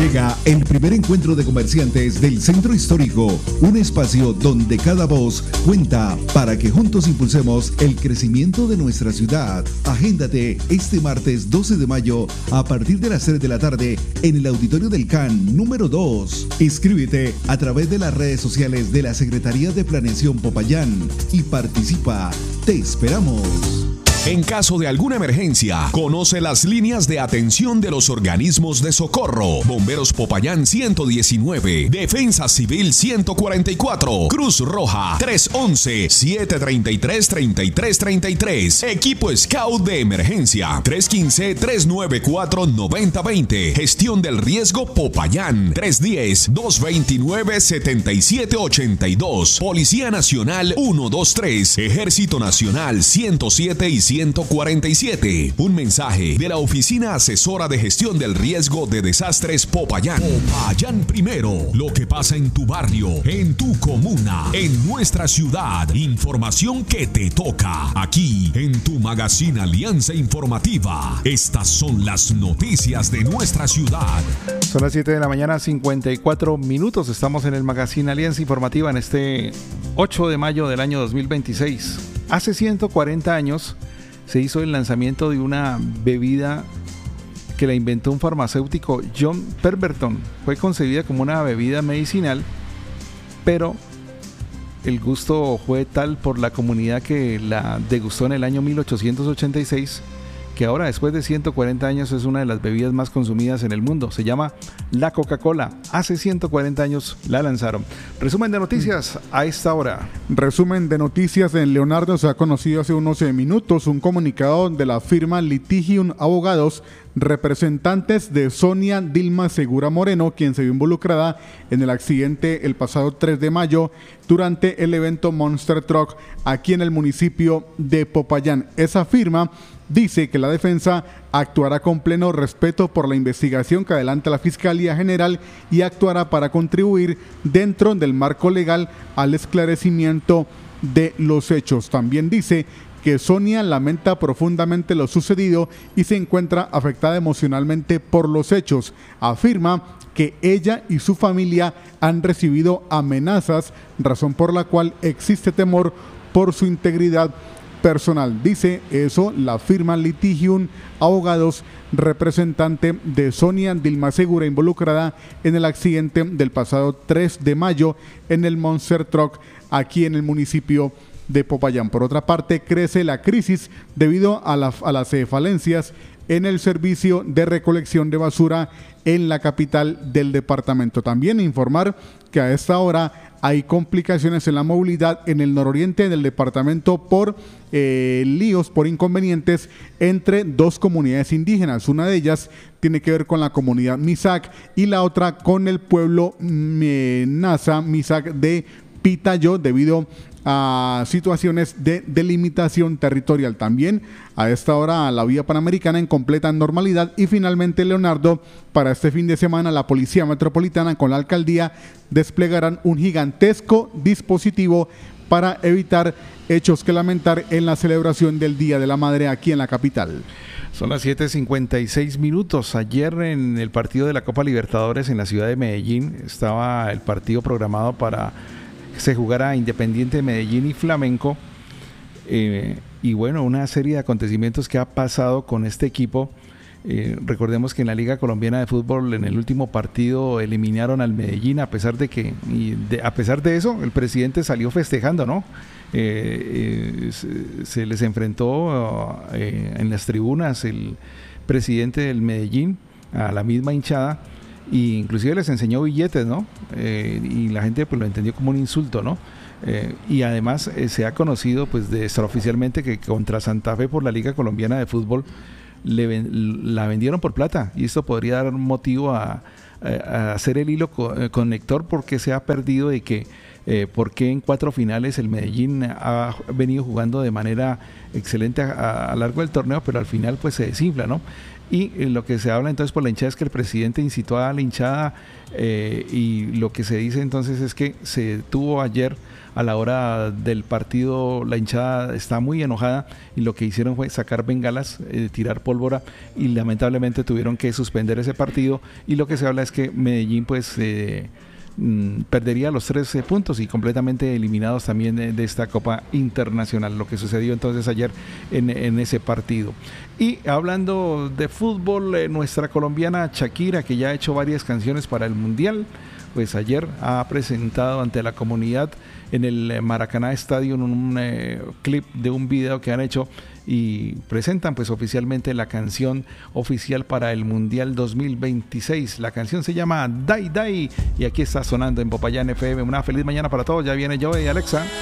Llega el primer encuentro de comerciantes del Centro Histórico, un espacio donde cada voz cuenta para que juntos impulsemos el crecimiento de nuestra ciudad. Agéndate este martes 12 de mayo a partir de las 3 de la tarde en el Auditorio del CAN número 2. Inscríbete a través de las redes sociales de la Secretaría de Planeación Popayán y participa. ¡Te esperamos! En caso de alguna emergencia, conoce las líneas de atención de los organismos de socorro. Bomberos Popayán 119, Defensa Civil 144, Cruz Roja 311-733-3333, Equipo Scout de Emergencia 315-394-9020, Gestión del Riesgo Popayán 310-229-7782, Policía Nacional 123, Ejército Nacional 107 y 147. Un mensaje de la Oficina Asesora de Gestión del Riesgo de Desastres Popayán. Popayán primero. Lo que pasa en tu barrio, en tu comuna, en nuestra ciudad. Información que te toca. Aquí, en tu Magazine Alianza Informativa. Estas son las noticias de nuestra ciudad. Son las 7 de la mañana, 54 minutos. Estamos en el Magazine Alianza Informativa en este 8 de mayo del año 2026. Hace 140 años se hizo el lanzamiento de una bebida que la inventó un farmacéutico, John Pemberton. Fue concebida como una bebida medicinal, pero el gusto fue tal por la comunidad que la degustó en el año 1886, que ahora, después de 140 años, es una de las bebidas más consumidas en el mundo. Se llama la Coca-Cola. Hace 140 años la lanzaron. Resumen de noticias a esta hora. Resumen de noticias en Leonardo. Se ha conocido hace unos minutos un comunicado de la firma Litigium Abogados, representantes de Sonia Dilma Segura Moreno, quien se vio involucrada en el accidente el pasado 3 de mayo durante el evento Monster Truck aquí en el municipio de Popayán. Esa firma dice que la defensa actuará con pleno respeto por la investigación que adelanta la Fiscalía General y actuará para contribuir dentro del marco legal al esclarecimiento de los hechos. También dice que Sonia lamenta profundamente lo sucedido y se encuentra afectada emocionalmente por los hechos. Afirma que ella y su familia han recibido amenazas, razón por la cual existe temor por su integridad personal. Dice eso la firma Litigium Abogados, representante de Sonia Dilma Segura, involucrada en el accidente del pasado 3 de mayo en el Monster Truck aquí en el municipio de Popayán. Por otra parte, crece la crisis debido a las falencias en el servicio de recolección de basura en la capital del departamento. También informar que a esta hora hay complicaciones en la movilidad en el nororiente del departamento por líos, por inconvenientes entre dos comunidades indígenas. Una de ellas tiene que ver con la comunidad Misak y la otra con el pueblo Nasa Misak de Pitayó, debido a situaciones de delimitación territorial. También a esta hora la vía panamericana en completa normalidad. Y finalmente, Leonardo, para este fin de semana la Policía Metropolitana con la Alcaldía desplegarán un gigantesco dispositivo para evitar hechos que lamentar en la celebración del Día de la Madre aquí en la capital. Son las 7:56 minutos. Ayer en el partido de la Copa Libertadores en la ciudad de Medellín estaba el partido programado para se jugara Independiente Medellín y Flamenco, y bueno, una serie de acontecimientos que ha pasado con este equipo. Recordemos que en la Liga Colombiana de Fútbol en el último partido eliminaron al Medellín, a pesar de eso el presidente salió festejando, ¿no? Se les enfrentó en las tribunas el presidente del Medellín a la misma hinchada, y inclusive les enseñó billetes, ¿no? Y la gente pues lo entendió como un insulto, ¿no? Y además se ha conocido pues extraoficialmente que contra Santa Fe por la Liga Colombiana de Fútbol la vendieron por plata, y esto podría dar motivo a hacer el hilo conector porque se ha perdido de que por qué en 4 finales el Medellín ha venido jugando de manera excelente a largo del torneo, pero al final pues se desinfla, ¿no? Y lo que se habla entonces por la hinchada es que el presidente incitó a la hinchada, y lo que se dice entonces es que se tuvo ayer a la hora del partido, la hinchada está muy enojada y lo que hicieron fue sacar bengalas, tirar pólvora, y lamentablemente tuvieron que suspender ese partido. Y lo que se habla es que Medellín pues perdería los 13 puntos y completamente eliminados también de esta Copa Internacional, lo que sucedió entonces ayer en ese partido. Y hablando de fútbol, nuestra colombiana Shakira, que ya ha hecho varias canciones para el Mundial, pues ayer ha presentado ante la comunidad en el Maracaná Stadium un clip de un video que han hecho y presentan pues oficialmente la canción oficial para el Mundial 2026. La canción se llama Dai Dai y aquí está sonando en Popayán FM. Una feliz mañana para todos. Ya viene Joey y Alexa.